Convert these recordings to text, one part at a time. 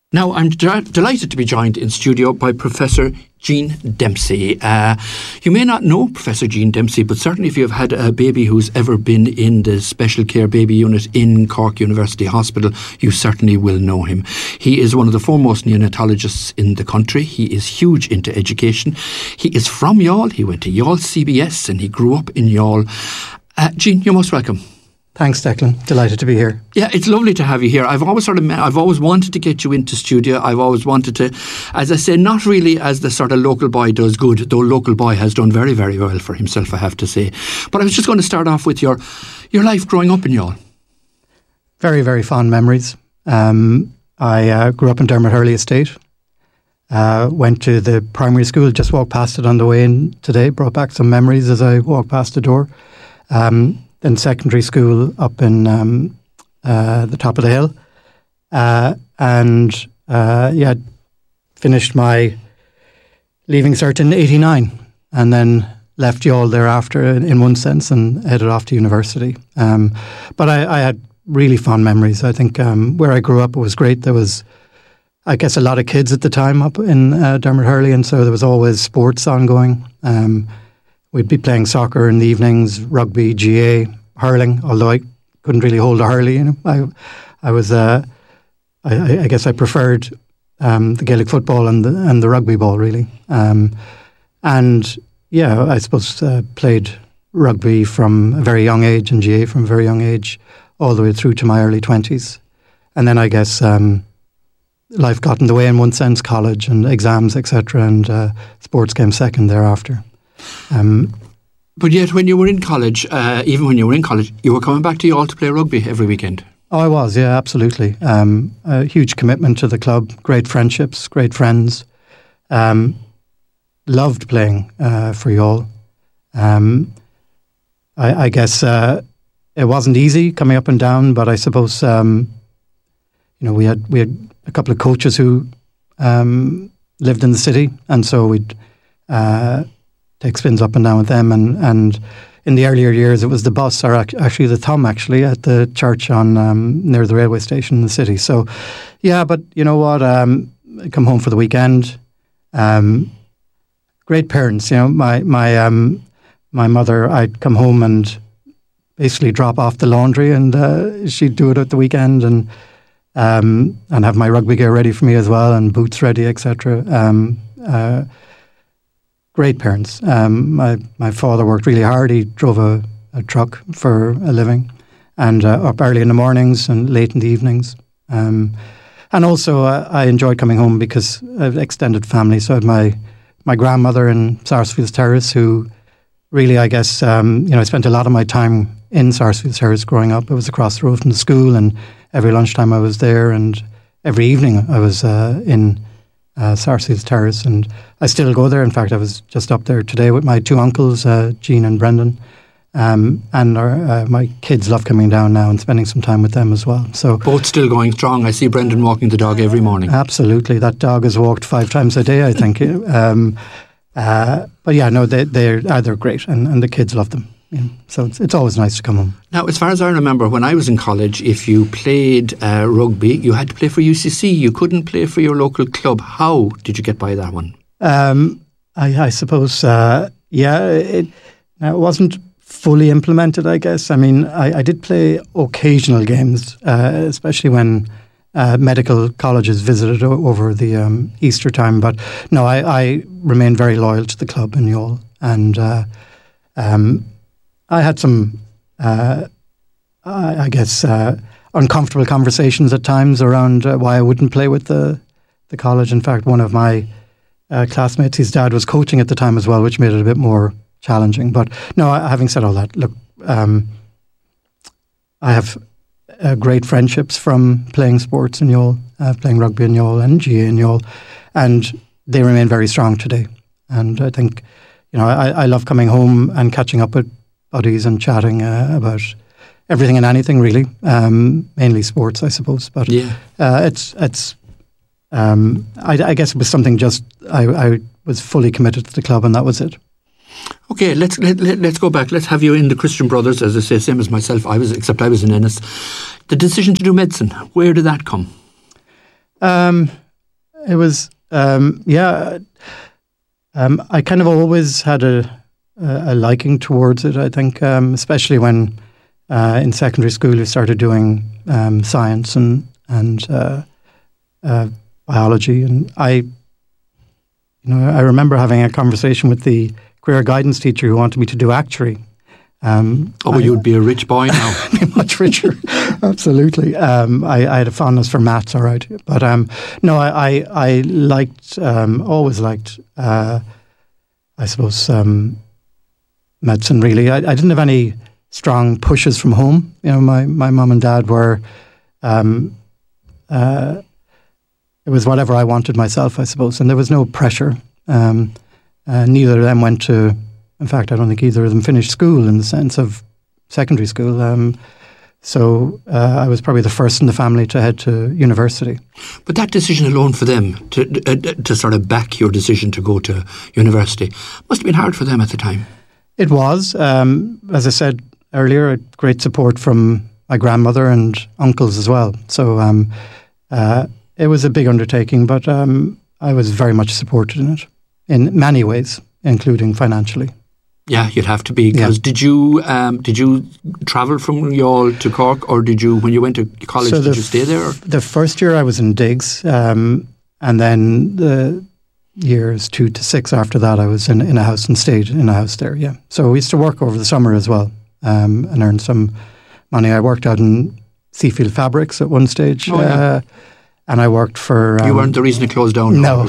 Now, I'm delighted to be joined in studio by Professor Jean Dempsey. You may not know Professor Jean Dempsey, but certainly if you've had a baby who's ever been in the special care baby unit in Cork University Hospital, you certainly will know him. He is one of the foremost neonatologists in the country. He is huge into education. He is from Youghal. He went to Youghal CBS and he grew up in Youghal. Jean, you're most welcome. Thanks, Declan. Delighted to be here. Yeah, it's lovely to have you here. I've always wanted to get you into studio. I've always wanted to, as I say, not really as the sort of local boy does good, though local boy has done very, very well for himself, I have to say. But I was just going to start off with your life growing up in Youghal. Very, very fond memories. I grew up in Dermot Hurley Estate. Went to the primary school, just walked past it on the way in today, brought back some memories as I walked past the door. Then secondary school up in the top of the hill. Finished my Leaving Cert in 89 and then left Youghal thereafter in one sense and headed off to university. But I had really fond memories. I think where I grew up, it was great. There was, I guess, a lot of kids at the time up in Dermot Hurley, and so there was always sports ongoing. We'd be playing soccer in the evenings, rugby, GA, hurling, although I couldn't really hold a hurley. You know, I was, I guess I preferred the Gaelic football and the rugby ball, really. I suppose played rugby from a very young age and GA from a very young age all the way through to my early 20s. And then I guess life got in the way in one sense, college and exams, etc., and sports came second thereafter. But yet when you were in college, you were coming back to Youghal to play rugby every weekend. Oh, I was, yeah, absolutely. A huge commitment to the club, great friendships, great friends. Loved playing for Youghal. I guess it wasn't easy coming up and down, but I suppose we had a couple of coaches who lived in the city, and so we'd take spins up and down with them, and in the earlier years it was the bus, or actually the thumb, at the church on near the railway station in the city. So yeah, but you know what, I come home for the weekend. Great parents, you know, my mother, I'd come home and basically drop off the laundry, and she'd do it at the weekend, and have my rugby gear ready for me as well, and boots ready, etc. Great parents. My father worked really hard. He drove a truck for a living, and up early in the mornings and late in the evenings. And also I enjoyed coming home because I have extended family. So I had my grandmother in Sarsfields Terrace, who really, I guess, I spent a lot of my time in Sarsfields Terrace growing up. I was across the road from the school, and every lunchtime I was there, and every evening I was in Sarsfields Terrace, and I still go there. In fact, I was just up there today with my two uncles, Jean and Brendan, and my kids love coming down now and spending some time with them as well. So both still going strong. I see Brendan walking the dog every morning. Absolutely, that dog is walked 5 times a day, I think. But yeah, no, they're great, and the kids love them. Yeah. So it's always nice to come home. Now, as far as I remember, when I was in college, if you played rugby, you had to play for UCC. You couldn't play for your local club. How did you get by that one? I suppose, it wasn't fully implemented, I guess. I mean, I did play occasional games, especially when medical colleges visited over the Easter time. But no, I remained very loyal to the club in Youghal, and I had some, uncomfortable conversations at times around why I wouldn't play with the college. In fact, one of my classmates, his dad was coaching at the time as well, which made it a bit more challenging. But no, having said all that, look, I have great friendships from playing sports in Youghal, playing rugby in Youghal and GA in Youghal, and they remain very strong today. And I think, I love coming home and catching up with buddies and chatting about everything and anything, really. Mainly sports, I suppose. But yeah. I guess it was something just I was fully committed to the club, and that was it. Okay, let's go back. Let's have you in the Christian Brothers, as I say, same as myself. I was in Ennis. The decision to do medicine, where did that come? It was, yeah. I kind of always had a liking towards it, I think, especially when in secondary school you started doing science and biology. And I remember having a conversation with the career guidance teacher who wanted me to do actuary. You'd be a rich boy now. Be much richer, absolutely. I had a fondness for maths, all right. But no, I liked, always liked, I suppose, medicine, really. I didn't have any strong pushes from home. My mum and dad were, it was whatever I wanted myself, I suppose, and there was no pressure. Neither of them went to, in fact, I don't think either of them finished school in the sense of secondary school. So I was probably the first in the family to head to university. But that decision alone for them, to sort of back your decision to go to university, must have been hard for them at the time. It was. As I said earlier, great support from my grandmother and uncles as well. So it was a big undertaking, but I was very much supported in it, in many ways, including financially. Yeah, you'd have to be. Because did you travel from Youghal to Cork, or did you, when you went to college, did you stay there? The first year I was in Diggs, and then the years 2 to 6 after that I was in a house and stayed in a house there. Yeah, so we used to work over the summer as well, and earn some money. I worked out in Seafield Fabrics at one stage. And I worked for... you weren't the reason it closed down? No.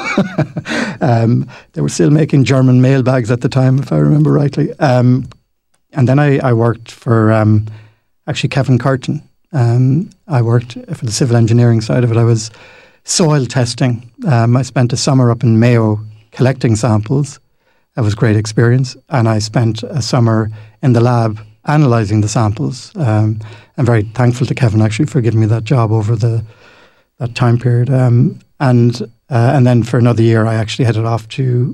They were still making German mail bags at the time, if I remember rightly. And then I worked for actually Kevin Curtin. I worked for the civil engineering side of it. I was soil testing. I spent a summer up in Mayo collecting samples. That was a great experience. And I spent a summer in the lab analysing the samples. I'm very thankful to Kevin, actually, for giving me that job over that time period. And then for another year, I actually headed off to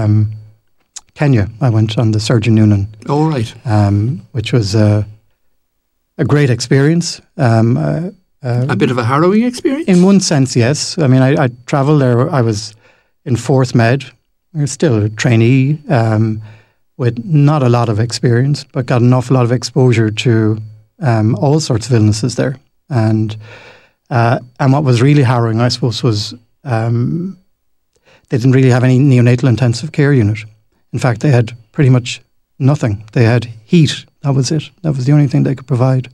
Kenya. I went on the Surgeon Noonan. Oh, right. Which was a great experience. A bit of a harrowing experience? In one sense, yes. I mean, I travelled there. I was in fourth med. I was still a trainee with not a lot of experience, but got an awful lot of exposure to all sorts of illnesses there. And what was really harrowing, I suppose, was they didn't really have any neonatal intensive care unit. In fact, they had pretty much nothing. They had heat. That was it. That was the only thing they could provide.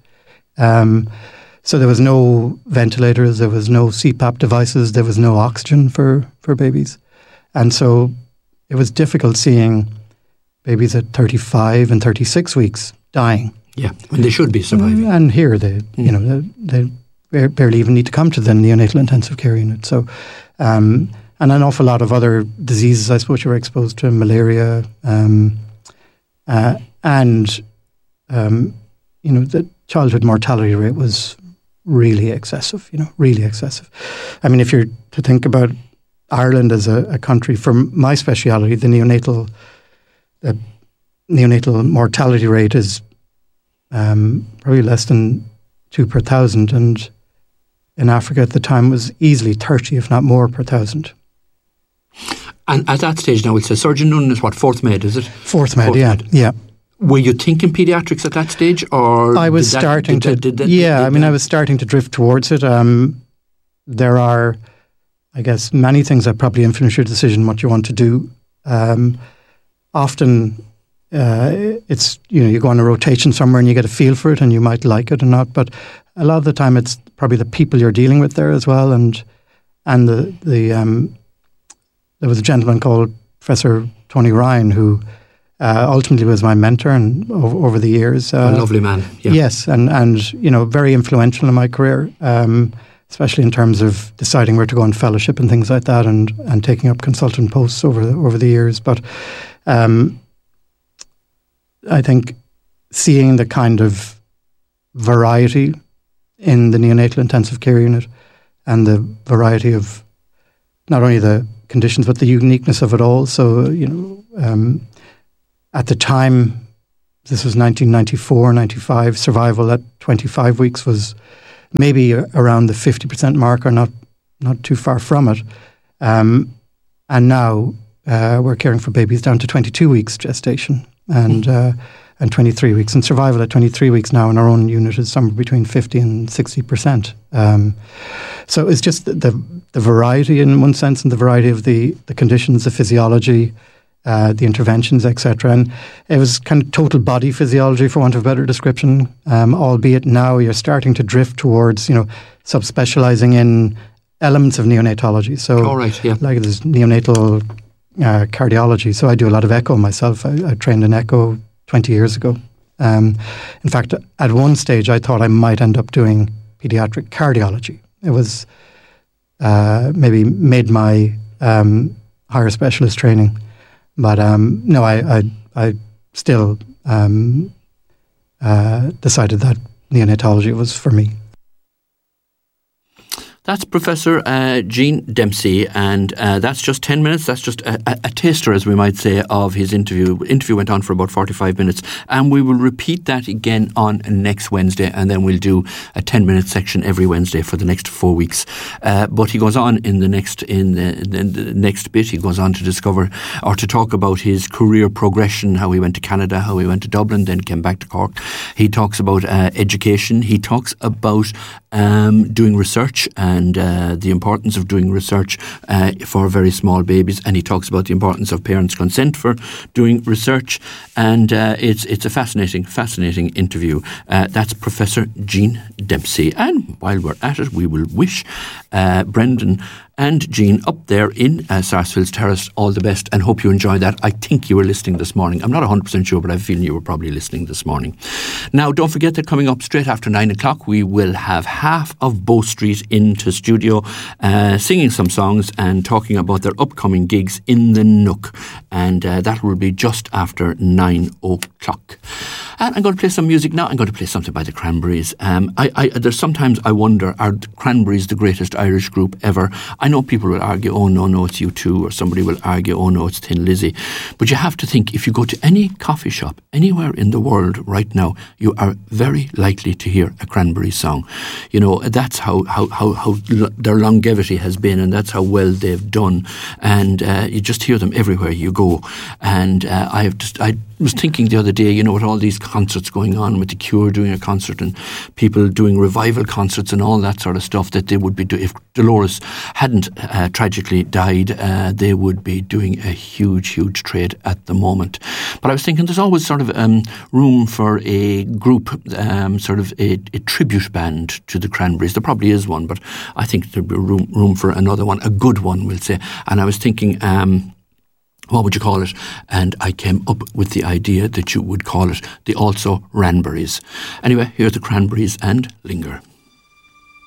So there was no ventilators, there was no CPAP devices, there was no oxygen for babies. And so it was difficult seeing babies at 35 and 36 weeks dying. Yeah, when they should be surviving. And here they barely even need to come to the neonatal intensive care unit. So, and an awful lot of other diseases, I suppose, you were exposed to, malaria, the childhood mortality rate was really excessive, really excessive. I mean, if you're to think about Ireland as a country, for my speciality, the neonatal mortality rate is probably less than 2 per 1,000, and in Africa at the time was easily 30, if not more, per 1,000. And at that stage now, it's a Surgeon Noonan is what, fourth med, is it? Fourth med, yeah. Were you thinking paediatrics at that stage, or I was starting to? I was starting to drift towards it. There are, I guess, many things that probably influence your decision what you want to do. Often, it's you go on a rotation somewhere and you get a feel for it, and you might like it or not. But a lot of the time, it's probably the people you're dealing with there as well, and there was a gentleman called Professor Tony Ryan who. Ultimately was my mentor and over the years. A lovely man. Yeah. Yes, and very influential in my career, especially in terms of deciding where to go on fellowship and things like that, and taking up consultant posts over the years. But I think seeing the kind of variety in the neonatal intensive care unit and the variety of not only the conditions but the uniqueness of it all. So at the time, this was 1994, 95, survival at 25 weeks was maybe around the 50% mark, or not not too far from it. And now we're caring for babies down to 22 weeks gestation and 23 weeks. And survival at 23 weeks now in our own unit is somewhere between 50 and 60%. So it's just the variety in one sense, and the variety of the conditions, the physiology, the interventions, etc. And it was kind of total body physiology, for want of a better description, albeit now you're starting to drift towards, subspecializing in elements of neonatology. So like there's neonatal cardiology. So I do a lot of echo myself. I trained in echo 20 years ago. In fact, at one stage I thought I might end up doing pediatric cardiology. It was maybe made my higher specialist training. But no, I still decided that neonatology was for me. That's Professor Jean Dempsey, and that's just 10 minutes. That's just a taster, as we might say, of his interview. The interview went on for about 45 minutes, and we will repeat that again on next Wednesday, and then we'll do a 10-minute section every Wednesday for the next 4 weeks. But he goes on in the next bit. He goes on to discover or to talk about his career progression, how he went to Canada, how he went to Dublin, then came back to Cork. He talks about education. He talks about doing research and the importance of doing research for very small babies, and he talks about the importance of parents' consent for doing research, and it's a fascinating interview. That's Professor Jean Dempsey, and while we're at it, we will wish Brendan and Jean up there in Sarsfields Terrace all the best, and hope you enjoy that. I think you were listening this morning. I'm not 100% sure, but I have a feeling you were probably listening this morning. Now, don't forget that coming up straight after 9 o'clock, we will have half of Bow Street into studio, singing some songs and talking about their upcoming gigs in the Nook, and that will be just after 9 o'clock. And I'm going to play some music now. I'm going to play something by the Cranberries. There's sometimes I wonder, are the Cranberries the greatest Irish group ever? I know people will argue, oh, no, it's U2, or somebody will argue, oh, no, it's Thin Lizzy. But you have to think, if you go to any coffee shop anywhere in the world right now, you are very likely to hear a Cranberries song. That's how their longevity has been, and that's how well they've done. And you just hear them everywhere you go. And I was thinking the other day, with all these concerts going on, with The Cure doing a concert and people doing revival concerts and all that sort of stuff, that they would be if Dolores hadn't tragically died, they would be doing a huge trade at the moment. But I was thinking there's always sort of room for a group, sort of a tribute band to the Cranberries. There probably is one, but I think there'd be room for another one, a good one, we'll say. And I was thinking, what would you call it? And I came up with the idea that you would call it the Also Ranberries. Anyway, here's the Cranberries and Linger.